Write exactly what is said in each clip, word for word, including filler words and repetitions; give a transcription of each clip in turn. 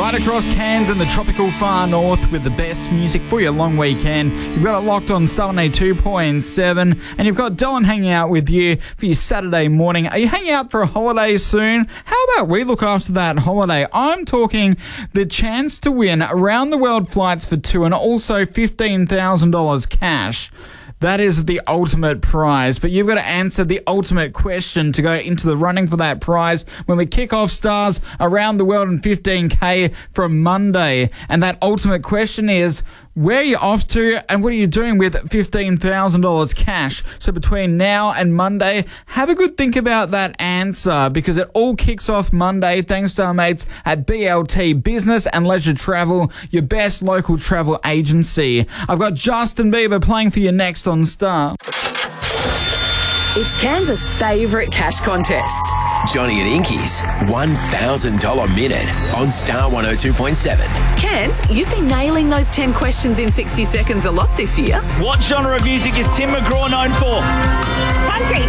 right across Cairns and the tropical far north with the best music for your long weekend. You've got it locked on Star ninety-two point seven, and you've got Dylan hanging out with you for your Saturday morning. Are you hanging out for a holiday soon? How about we look after that holiday? I'm talking the chance to win around the world flights for two and also fifteen thousand dollars cash. That is the ultimate prize, but you've got to answer the ultimate question to go into the running for that prize when we kick off Stars Around the World in fifteen K from Monday. And that ultimate question is, where are you off to and what are you doing with fifteen thousand dollars cash? So between now and Monday, have a good think about that answer, because it all kicks off Monday thanks to our mates at B L T Business and Leisure Travel, your best local travel agency. I've got Justin Bieber playing for you next on Star. It's Kansas' favourite cash contest. Johnny and Inky's one thousand dollars minute on Star one oh two point seven. Cans, you've been nailing those ten questions in sixty seconds a lot this year. What genre of music is Tim McGraw known for? Country.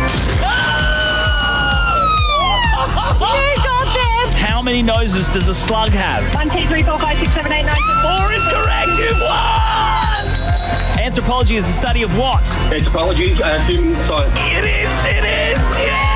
You got them. How many noses does a slug have? One, two, three, four, five, six, seven, eight, nine, ten. Four is correct. You've won. Anthropology is the study of what? Anthropology, uh, human science. It is. It is. Yeah.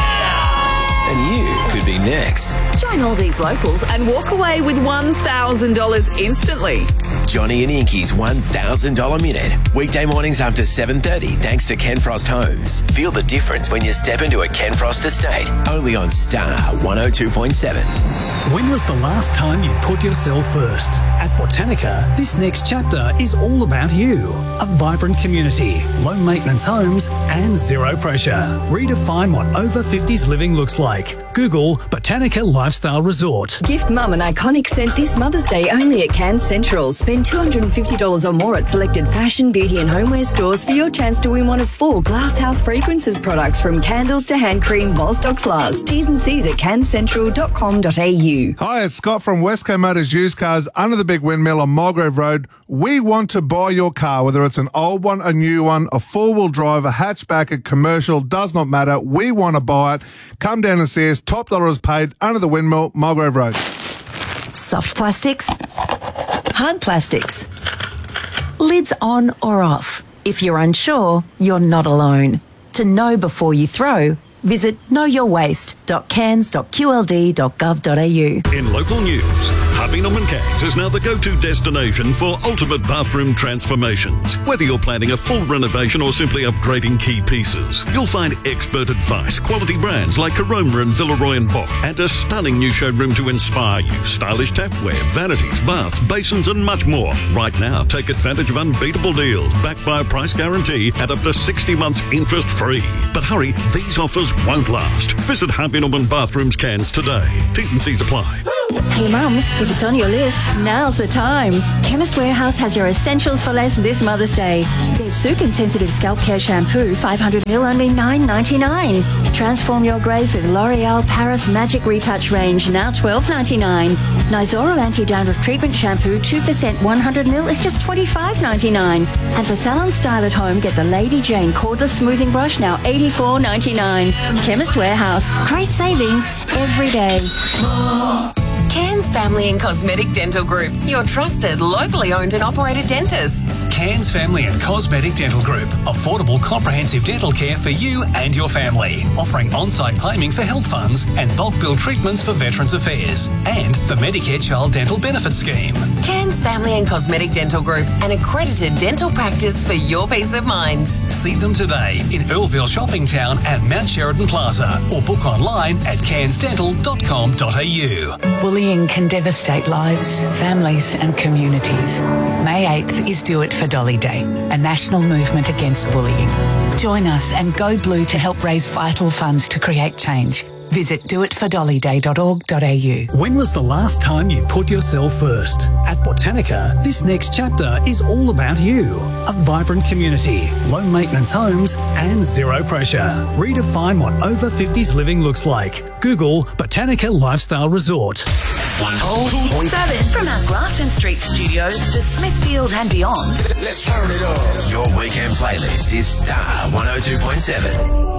And you could be next. Join all these locals and walk away with one thousand dollars instantly. Johnny and Inky's one thousand dollars minute. Weekday mornings up to seven thirty thanks to Ken Frost Homes. Feel the difference when you step into a Ken Frost estate. Only on Star one oh two point seven. When was the last time you put yourself first? At Botanica, this next chapter is all about you. A vibrant community, low maintenance homes, and zero pressure. Redefine what over fifties living looks like. Google Botanica Lifestyle Resort. Gift Mum an iconic scent this Mother's Day only at Cairns Central. Spend two hundred fifty dollars or more at selected fashion, beauty and homeware stores for your chance to win one of four Glasshouse Fragrances products, from candles to hand cream while stocks last. T's and C's at cairns central dot com dot a u. Hi, it's Scott from Westco Motors Used Cars under the Big Windmill on Mulgrave Road. We want to buy your car, whether it's an old one, a new one, a four-wheel drive, a hatchback, a commercial, does not matter. We want to buy it. Come down and see us. Top dollar is paid under the Windmill, Mulgrave Road. Soft plastics, hard plastics, lids on or off. If you're unsure, you're not alone. To know before you throw, visit know your waste dot cairns dot q l d dot gov dot a u. In local news, Harvey Norman Cairns is now the go-to destination for ultimate bathroom transformations. Whether you're planning a full renovation or simply upgrading key pieces, you'll find expert advice, quality brands like Caroma and Villeroy and Boch, and a stunning new showroom to inspire you. Stylish tapware, vanities, baths, basins and much more. Right now, take advantage of unbeatable deals backed by a price guarantee and up to sixty months interest-free. But hurry, these offers won't last. Visit Harvey Norman Bathrooms Cairns today. T's and C's apply. Hey mums, if it's on your list, now's the time. Chemist Warehouse has your essentials for less this Mother's Day. There's Sukin Sensitive Scalp Care Shampoo, five hundred milliliters, only nine ninety-nine. Transform your greys with L'Oreal Paris Magic Retouch range, now twelve ninety-nine. Nizoral Anti-Dandruff Treatment Shampoo, two percent one hundred milliliters is just twenty-five ninety-nine. And for salon style at home, get the Lady Jane Cordless Smoothing Brush, now eighty-four ninety-nine. Chemist Warehouse, great savings every day. Cairns Family and Cosmetic Dental Group, your trusted, locally owned and operated dentists. Cairns Family and Cosmetic Dental Group. Affordable, comprehensive dental care for you and your family. Offering on-site claiming for health funds and bulk bill treatments for Veterans Affairs. And the Medicare Child Dental Benefit Scheme. Cairns Family and Cosmetic Dental Group, an accredited dental practice for your peace of mind. See them today in Earlville Shopping Town and Mount Sheridan Plaza, or book online at cairns dental dot com dot a u. Bullying can devastate lives, families and communities. May eighth is Do It for Dolly Day, a national movement against bullying. Join us and go blue to help raise vital funds to create change. Visit do it for dolly day dot org dot a u. When was the last time you put yourself first? At Botanica, this next chapter is all about you. A vibrant community, low maintenance homes, and zero pressure. Redefine what over fifties living looks like. Google Botanica Lifestyle Resort. one oh two point seven. From our Grafton Street studios to Smithfield and beyond. Let's turn it on. Your weekend playlist is Star one oh two point seven.